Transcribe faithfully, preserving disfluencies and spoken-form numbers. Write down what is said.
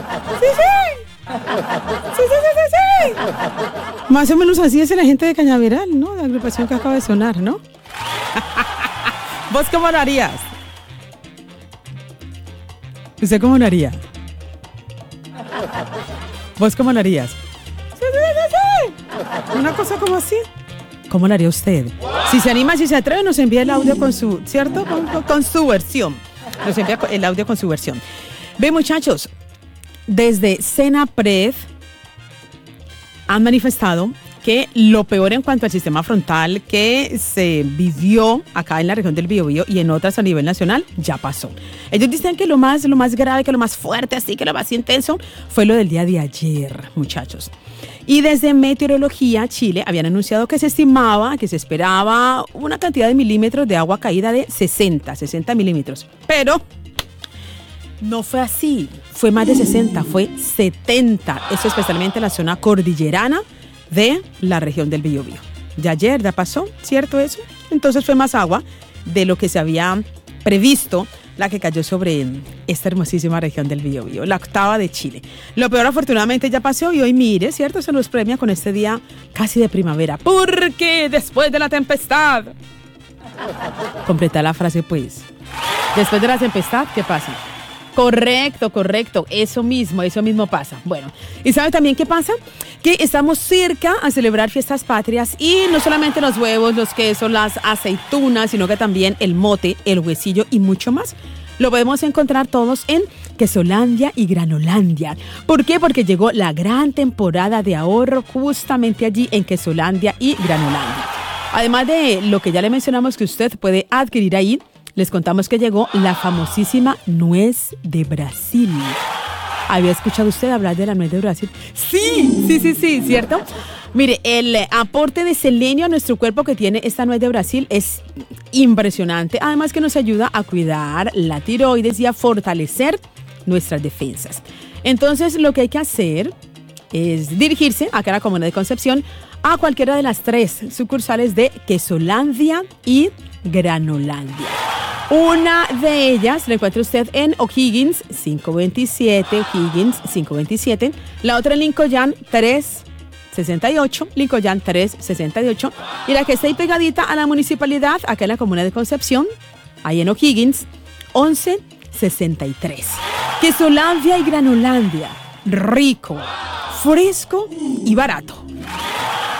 Sí, sí. Sí, sí, sí, sí, sí. Más o menos así es la gente de Cañaveral, ¿no? La agrupación que acaba de sonar, ¿no? ¿Vos cómo lo harías? ¿Usted cómo lo haría? ¿Vos cómo lo harías? Sí, sí, sí, sí. Una cosa como así. ¿Cómo lo haría usted? Si se anima, si se atreve, nos envía el audio con su, ¿cierto? Con, con, con su versión. Nos envía el audio con su versión. Ve, muchachos, desde Senapred han manifestado que lo peor en cuanto al sistema frontal que se vivió acá en la región del Biobío y en otras a nivel nacional ya pasó. Ellos dicen que lo más, lo más grave, que lo más fuerte, así que lo más intenso fue lo del día de ayer, muchachos. Y desde Meteorología Chile habían anunciado que se estimaba, que se esperaba una cantidad de milímetros de agua caída de sesenta, sesenta milímetros. Pero no fue así, fue más de sesenta, fue setenta. Eso especialmente en la zona cordillerana de la región del Biobío. Ya ayer ya pasó, ¿cierto eso? Entonces fue más agua de lo que se había previsto la que cayó sobre esta hermosísima región del Biobío, la octava de Chile. Lo peor afortunadamente ya pasó y hoy mire, ¿cierto? Se nos premia con este día casi de primavera. Porque después de la tempestad. Completa la frase pues. Después de la tempestad, ¿qué pasa? Correcto, correcto, eso mismo, eso mismo pasa. Bueno, ¿y sabe también qué pasa? Que estamos cerca a celebrar fiestas patrias y no solamente los huevos, los quesos, las aceitunas, sino que también el mote, el huesillo y mucho más. Lo podemos encontrar todos en Quesolandia y Granolandia. ¿Por qué? Porque llegó la gran temporada de ahorro justamente allí en Quesolandia y Granolandia. Además de lo que ya le mencionamos que usted puede adquirir ahí, les contamos que llegó la famosísima nuez de Brasil. ¿Había escuchado usted hablar de la nuez de Brasil? Sí, sí, sí, sí, ¿cierto? Mire, el aporte de selenio a nuestro cuerpo que tiene esta nuez de Brasil es impresionante. Además que nos ayuda a cuidar la tiroides y a fortalecer nuestras defensas. Entonces, lo que hay que hacer es dirigirse acá a la Comuna de Concepción a cualquiera de las tres sucursales de Quesolandia y Granolandia. Una de ellas la encuentra usted en O'Higgins cinco veintisiete, O'Higgins cinco veintisiete. La otra en Lincoln tres sesenta y ocho, Lincoln tres sesenta y ocho. Y la que está ahí pegadita a la municipalidad, acá en la Comuna de Concepción, ahí en O'Higgins, once sesenta y tres. Quesolandia y Granolandia, rico, fresco y barato.